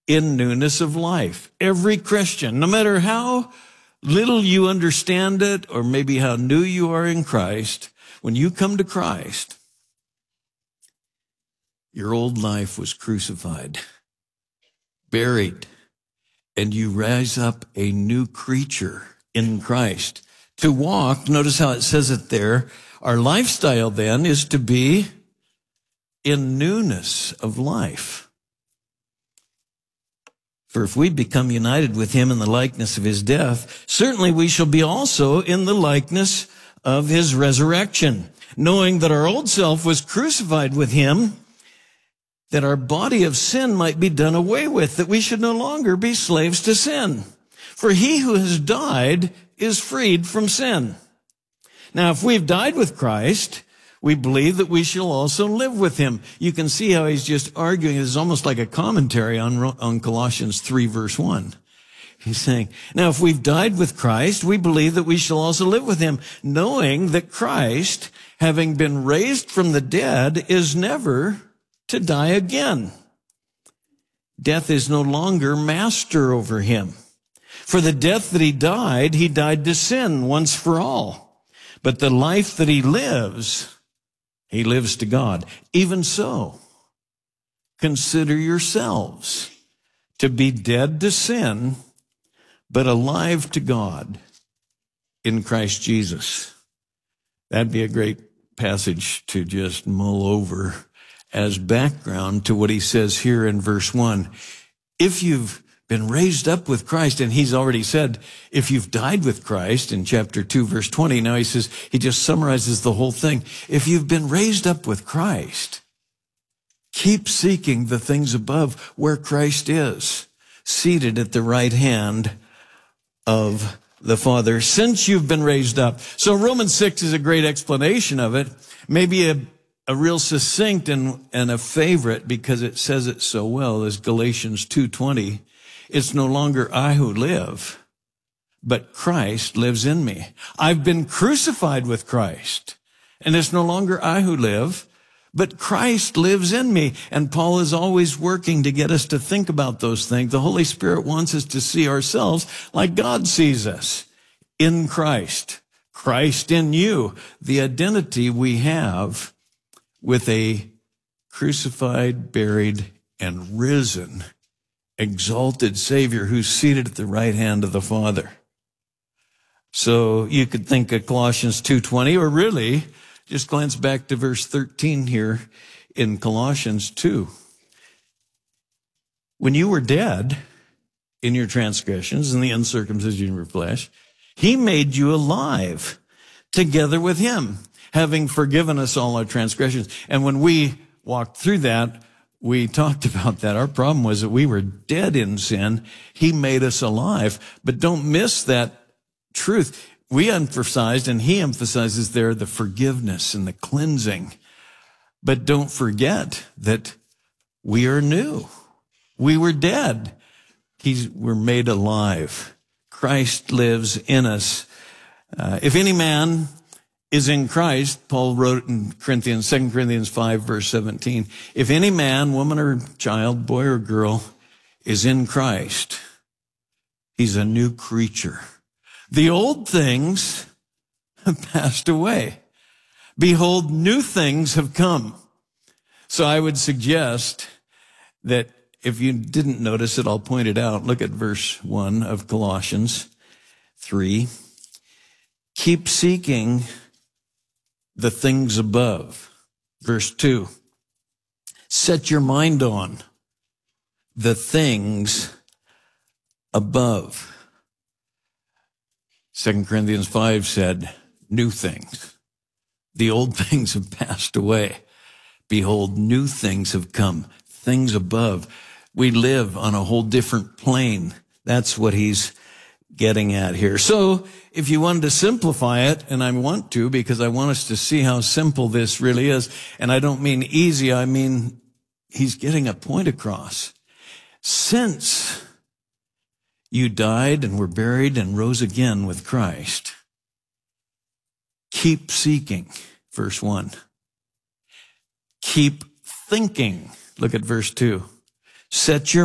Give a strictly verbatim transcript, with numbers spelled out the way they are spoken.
in newness of life. Every Christian, no matter how little you understand it or maybe how new you are in Christ, when you come to Christ, your old life was crucified, buried, and you rise up a new creature in Christ. To walk, notice how it says it there, our lifestyle then is to be in newness of life. For if we become united with him in the likeness of his death, certainly we shall be also in the likeness of his resurrection, knowing that our old self was crucified with him, that our body of sin might be done away with, that we should no longer be slaves to sin. For he who has died is freed from sin. Now, if we've died with Christ, we believe that we shall also live with him. You can see how he's just arguing. It's almost like a commentary on, on Colossians three, verse one. He's saying, now, if we've died with Christ, we believe that we shall also live with him, knowing that Christ, having been raised from the dead, is never to die again. Death is no longer master over him. For the death that he died, he died to sin once for all. But the life that he lives, he lives to God. Even so, consider yourselves to be dead to sin, but alive to God in Christ Jesus. That'd be a great passage to just mull over as background to what he says here in verse one. If you've been raised up with Christ, and he's already said, if you've died with Christ in chapter two, verse twenty, now he says, he just summarizes the whole thing. If you've been raised up with Christ, keep seeking the things above where Christ is, seated at the right hand of the Father, since you've been raised up. So Romans six is a great explanation of it, maybe a, a real succinct and, and a favorite because it says it so well, is Galatians two twenty. It's no longer I who live, but Christ lives in me. I've been crucified with Christ, and it's no longer I who live, but Christ lives in me. And Paul is always working to get us to think about those things. The Holy Spirit wants us to see ourselves like God sees us, in Christ. Christ in you, the identity we have with a crucified, buried, and risen exalted Savior who's seated at the right hand of the Father. So you could think of Colossians two twenty, or really just glance back to verse thirteen here in Colossians two. When you were dead in your transgressions and the uncircumcision of your flesh, he made you alive together with him, having forgiven us all our transgressions. And when we walked through that, we talked about that. Our problem was that we were dead in sin. He made us alive. But don't miss that truth. We emphasized, and he emphasizes there, the forgiveness and the cleansing. But don't forget that we are new. We were dead. He's, we're made alive. Christ lives in us. Uh, if any man is in Christ, Paul wrote in Corinthians, Second Corinthians five, verse seventeen, if any man, woman or child, boy or girl, is in Christ, he's a new creature. The old things have passed away. Behold, new things have come. So I would suggest that if you didn't notice it, I'll point it out. Look at verse one of Colossians three. Keep seeking the things above. Verse two, set your mind on the things above. Second Corinthians five said, new things. The old things have passed away. Behold, new things have come, things above. We live on a whole different plane. That's what he's getting at here. So if you wanted to simplify it, and I want to because I want us to see how simple this really is, and I don't mean easy, I mean he's getting a point across. Since you died and were buried and rose again with Christ, keep seeking, verse one. Keep thinking, look at verse two. Set your